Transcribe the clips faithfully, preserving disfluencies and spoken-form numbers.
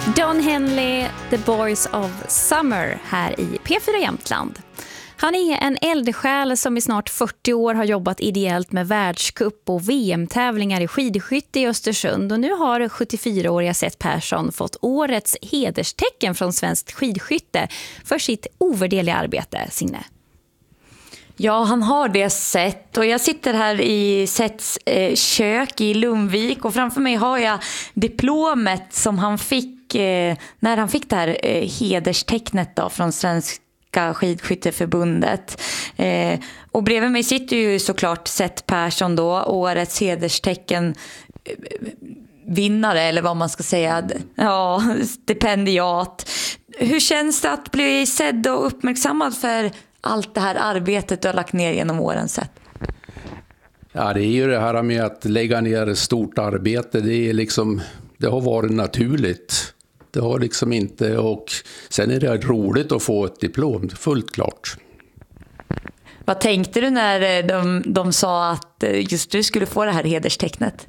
Don Henley, The Boys of Summer här i P fyra Jämtland. Han är en eldsjäl som i snart fyrtio år har jobbat ideellt med världscup och V M-tävlingar i skidskytte i Östersund. Och nu har sjuttiofyraåriga Seth Persson fått årets hederstecken från svenskt skidskytte för sitt ovärderliga arbete, Signe. Ja, han har det sett, och jag sitter här i Seths eh, kök i Lundvik, och framför mig har jag diplomet som han fick eh, när han fick det här eh, hederstecknet då, från Svenska skidskytteförbundet. Eh, och bredvid mig sitter ju såklart Seth Persson då, årets hederstecken eh, vinnare, eller vad man ska säga. Ja, stipendiat. Hur känns det att bli sedd och uppmärksammad för allt det här arbetet du har lagt ner genom åren sett? Ja, det är ju det här med att lägga ner stort arbete. Det är liksom, det har varit naturligt. Det har liksom inte, och sen är det roligt att få ett diplom, fullt klart. Vad tänkte du när de, de sa att just du skulle få det här hederstecknet?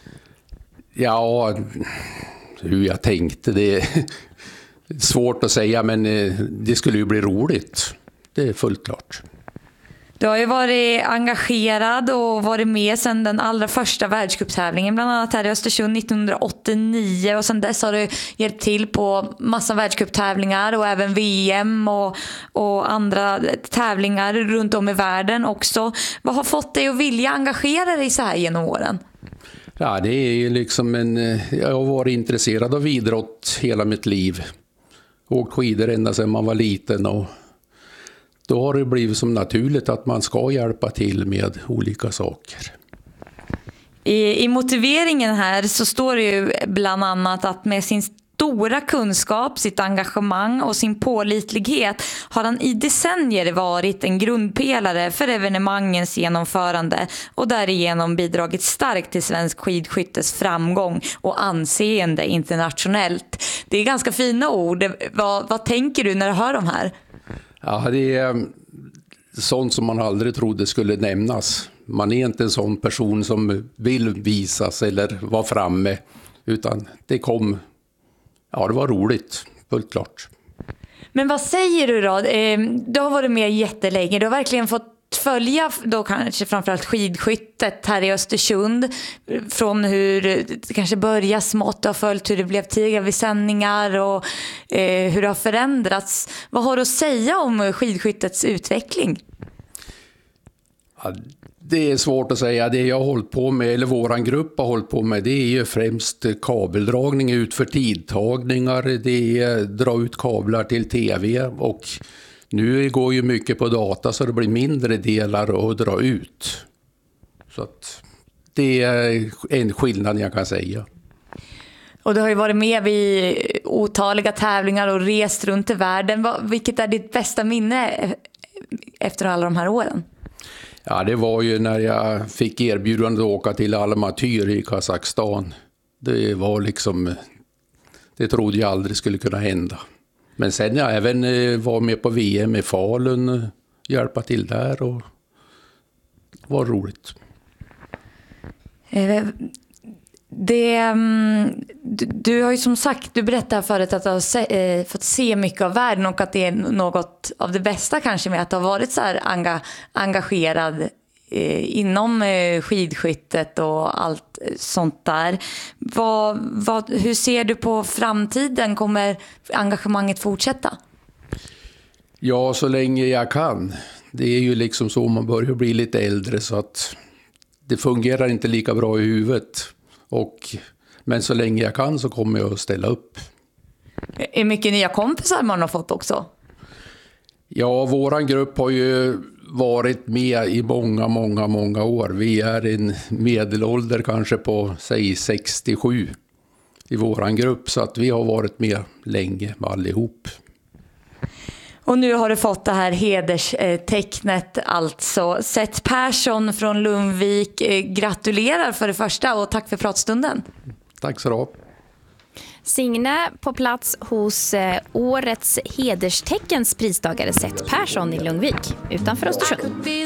Ja, hur jag tänkte, det är svårt att säga, men det skulle ju bli roligt. Det är fullt klart. Du har ju varit engagerad och varit med sedan den allra första världscuptävlingen, bland annat här i Östersund nittonhundraåttionio, och sedan dess har du hjälpt till på massa världscuptävlingar och även V M och, och andra tävlingar runt om i världen också. Vad har fått dig att vilja engagera dig så här genom åren? Ja, det är ju liksom en, jag har varit intresserad av idrott hela mitt liv. Åkt skidor ända sedan man var liten, och då har det blivit som naturligt att man ska hjälpa till med olika saker. I, I motiveringen här så står det ju bland annat att med sin stora kunskap, sitt engagemang och sin pålitlighet har han i decennier varit en grundpelare för evenemangens genomförande och därigenom bidragit starkt till svensk skidskyttes framgång och anseende internationellt. Det är ganska fina ord. Vad, vad tänker du när du hör de här? Ja, det är sånt som man aldrig trodde skulle nämnas. Man är inte en sån person som vill visas eller vara framme, utan det kom, ja, det var roligt, fullt klart. Men vad säger du då? Du har varit med jättelänge, du har verkligen fått följa då kanske framförallt skidskyttet här i Östersund, från hur det kanske började smått, du har följt hur det blev tv-sändningar och eh, hur det har förändrats. Vad har du att säga om skidskyttets utveckling? Ja, det är svårt att säga. Det jag har hållit på med, eller våran grupp har hållit på med, det är ju främst kabeldragning ut för tidtagningar, det är dra ut kablar till tv, och nu går ju mycket på data så det blir mindre delar att dra ut. Så att det är en skillnad jag kan säga. Och du har ju varit med vid otaliga tävlingar och rest runt i världen. Vilket är ditt bästa minne efter alla de här åren? Ja, det var ju när jag fick erbjudande att åka till Almaty i Kazakstan. Det var liksom, det trodde jag aldrig skulle kunna hända. Men sen jag även var med på V M i Falun, hjälpa till där, och det var roligt. Det, du, du har ju som sagt, du berättade förut att du har se, fått se mycket av världen, och att det är något av det bästa kanske med att ha varit så här enga, engagerad eh, inom eh, skidskyttet och allt sånt där. Vad, vad, hur ser du på framtiden? Kommer engagemanget fortsätta? Ja, så länge jag kan. Det är ju liksom så, man börjar bli lite äldre så att det fungerar inte lika bra i huvudet. Och, men så länge jag kan så kommer jag att ställa upp. Hur mycket nya kompisar man har fått också? Ja, våran grupp har ju varit med i många, många, många år. Vi är en medelålder kanske på, säg, sextiosju i våran grupp. Så att vi har varit med länge allihop. Och nu har du fått det här hederstecknet alltså. Seth Persson från Lundvik, gratulerar för det första och tack för pratstunden. Tack så du. Signe på plats hos eh, årets hedersteckens pristagare Seth Persson i Lundvik utanför Östersund.